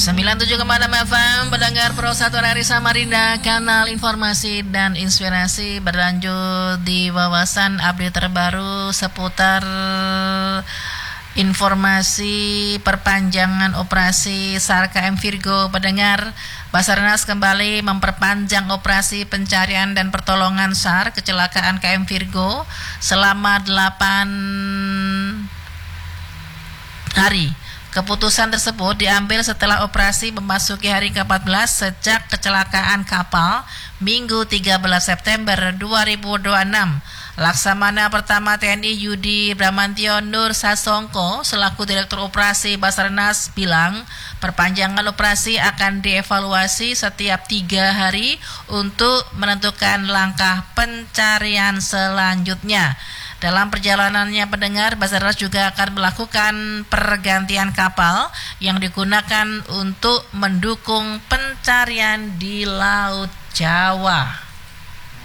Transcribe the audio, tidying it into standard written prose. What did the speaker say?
97,6 FM, pendengar Pro 1 RRI Samarinda, kanal informasi dan inspirasi. Berlanjut di wawasan update terbaru seputar informasi perpanjangan operasi SAR KM Virgo. Pendengar, Basarnas kembali memperpanjang operasi pencarian dan pertolongan SAR kecelakaan KM Virgo selama 8 hari. Keputusan tersebut diambil setelah operasi memasuki hari ke-14 sejak kecelakaan kapal Minggu 13 September 2026. Laksamana Pertama TNI Yudi Bramantio Nur Sasongko selaku Direktur Operasi Basarnas bilang perpanjangan operasi akan dievaluasi setiap 3 hari untuk menentukan langkah pencarian selanjutnya. Dalam perjalanannya, pendengar, Basarnas juga akan melakukan pergantian kapal yang digunakan untuk mendukung pencarian di Laut Jawa.